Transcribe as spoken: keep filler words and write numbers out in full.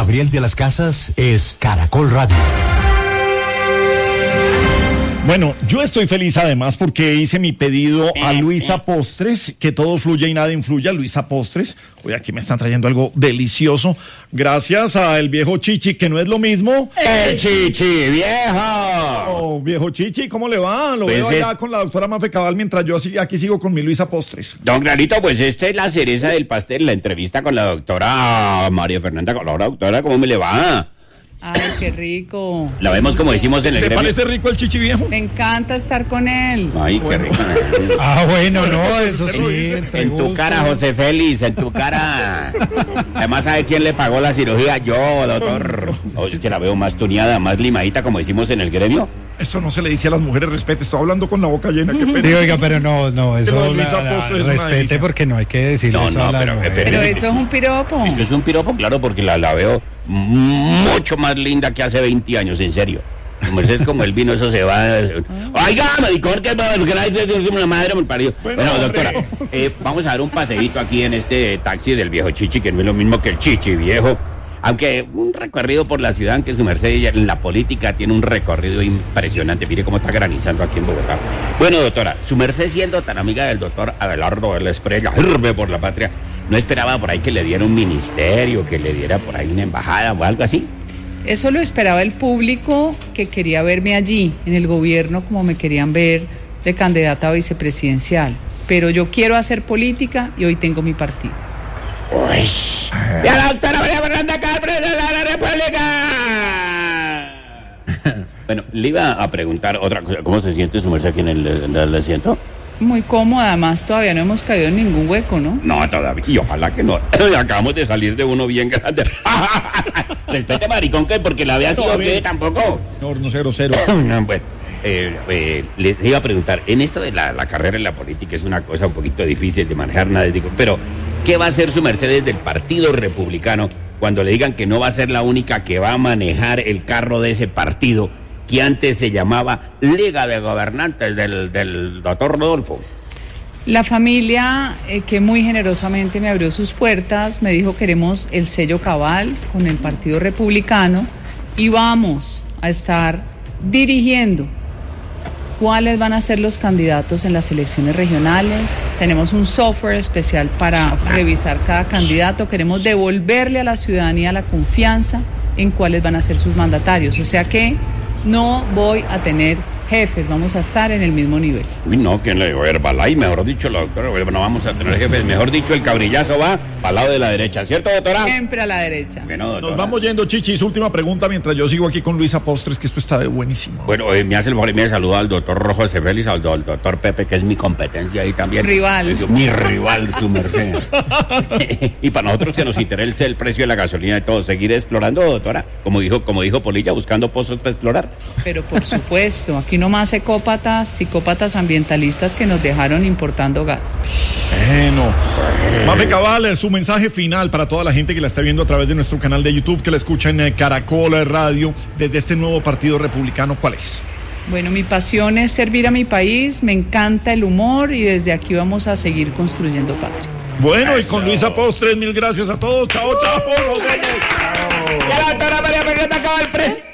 Gabriel de las Casas es Caracol Radio. Bueno, yo estoy feliz además porque hice mi pedido a Luisa Postres, que todo fluya y nada influya. Luisa Postres, oye, aquí me están trayendo algo delicioso, gracias a el viejo Chichi, que no es lo mismo. ¡El Chichi, viejo! Oh, viejo Chichi, ¿cómo le va? Lo pues veo allá es... con la doctora Mafe Cabal, mientras yo aquí sigo con mi Luisa Postres. Don Clarito, pues esta es la cereza del pastel, la entrevista con la doctora María Fernanda, con la doctora, ¿cómo me le va? Ay, qué rico. La vemos como decimos en el ¿Le gremio. parece rico el Chichi viejo? Me encanta estar con él. Ay, bueno. qué rico. Ah, bueno, no, eso sí. En tu gusto. Cara, José Félix, en tu cara. Además, ¿sabe quién le pagó la cirugía? Yo, doctor. Oye, que la veo más tuneada, más limadita, como decimos en el gremio. Eso no se le dice a las mujeres, respete, estoy hablando con la boca llena, qué pena. Sí, oiga, pero no, no, eso la, la, la, respete porque no hay que decirle no, eso no, a la pero, mujer. Pero eso es un piropo. Eso es un piropo, claro, porque la, la veo mucho más linda que hace veinte años, en serio. Como es como el vino, eso se va. Oiga, me dijo que la madre me parió. Bueno, bueno doctora, eh, vamos a dar un paseíto aquí en este taxi del viejo Chichi, que no es lo mismo que el Chichi viejo. Aunque un recorrido por la ciudad, que su merced en la política tiene un recorrido impresionante. Mire cómo está granizando aquí en Bogotá. Bueno, doctora, su merced, siendo tan amiga del doctor Abelardo de la Esprella, firme por la patria, ¿no esperaba por ahí que le diera un ministerio, que le diera por ahí una embajada o algo así? Eso lo esperaba el público que quería verme allí, en el gobierno, como me querían ver de candidata a vicepresidencial. Pero yo quiero hacer política y hoy tengo mi partido. Uy. ¡Y a la doctora María Fernanda Cabal de la República! Bueno, le iba a preguntar otra cosa. ¿Cómo se siente su merced aquí en el, en el asiento? Muy cómoda, además todavía no hemos caído en ningún hueco, ¿no? No, todavía, y ojalá que no. Acabamos de salir de uno bien grande. Respete, maricón, que porque la había sido que tampoco. No, no sé grosero. Bueno, eh, eh, les iba a preguntar, en esto de la, la carrera en la política es una cosa un poquito difícil de manejar, nada, digo, pero ¿qué va a hacer su merced desde el Partido Republicano cuando le digan que no va a ser la única que va a manejar el carro de ese partido que antes se llamaba Liga de Gobernantes del, del doctor Rodolfo? La familia eh, que muy generosamente me abrió sus puertas, me dijo queremos el sello Cabal con el Partido Republicano y vamos a estar dirigiendo cuáles van a ser los candidatos en las elecciones regionales. Tenemos un software especial para revisar cada candidato. Queremos devolverle a la ciudadanía la confianza en cuáles van a ser sus mandatarios. O sea que no voy a tener jefes, vamos a estar en el mismo nivel. Uy, no, ¿quién le dijo? Herbalife, mejor dicho, la doctora, no vamos a tener jefes, mejor dicho, el cabrillazo va para el lado de la derecha, ¿cierto, doctora? Siempre a la derecha. Bueno, doctora. Nos vamos yendo, Chichi, su última pregunta, mientras yo sigo aquí con Luisa Postres, que esto está buenísimo. Bueno, eh, me hace el favor y me saluda al doctor Rojo José Félix, al, al doctor Pepe, que es mi competencia ahí también. Rival. Es, mi rival, su merced. Y para nosotros que nos interesa el precio de la gasolina y todo, seguir explorando, doctora, como dijo, como dijo Polilla, buscando pozos para explorar. Pero por supuesto, aquí nomás se copa psicópatas ambientalistas que nos dejaron importando gas. Bueno, Mafe Cabal, su mensaje final para toda la gente que la está viendo a través de nuestro canal de YouTube, que la escucha en Caracol Radio, desde este nuevo Partido Republicano, ¿cuál es? Bueno, mi pasión es servir a mi país, me encanta el humor y desde aquí vamos a seguir construyendo patria. Bueno, Eso. Y con Luisa Postres, mil gracias a todos. Chao, chao. Nos vemos. Y a la doctora María Fernanda Cabal,